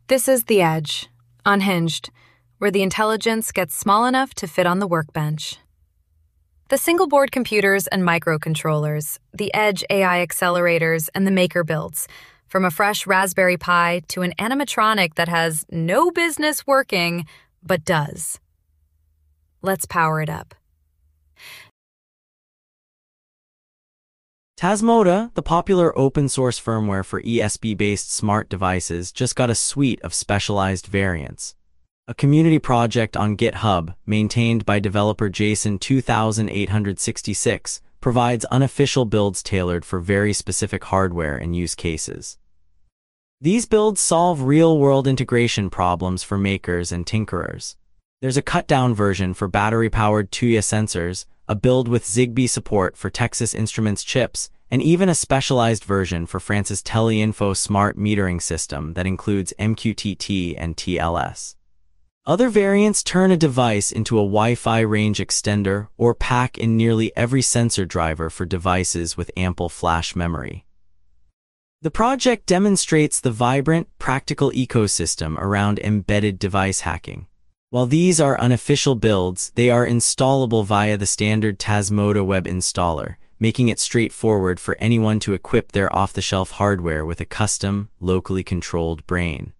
This is the Edge, unhinged, where the intelligence gets small enough to fit on the workbench. The single-board computers and microcontrollers, the Edge AI accelerators, and the Maker builds, from a fresh Raspberry Pi to an animatronic that has no business working, but does. Let's power it up. Tasmota, the popular open-source firmware for ESP-based smart devices, just got a suite of specialized variants. A community project on GitHub, maintained by developer Jason 2866, provides unofficial builds tailored for very specific hardware and use cases. These builds solve real-world integration problems for makers and tinkerers. There's a cut-down version for battery-powered Tuya sensors, a build with Zigbee support for Texas Instruments chips, and even a specialized version for France's Teleinfo smart metering system that includes MQTT and TLS. Other variants turn a device into a Wi-Fi range extender or pack in nearly every sensor driver for devices with ample flash memory. The project demonstrates the vibrant, practical ecosystem around embedded device hacking. While these are unofficial builds, they are installable via the standard Tasmota web installer, making it straightforward for anyone to equip their off-the-shelf hardware with a custom, locally controlled brain.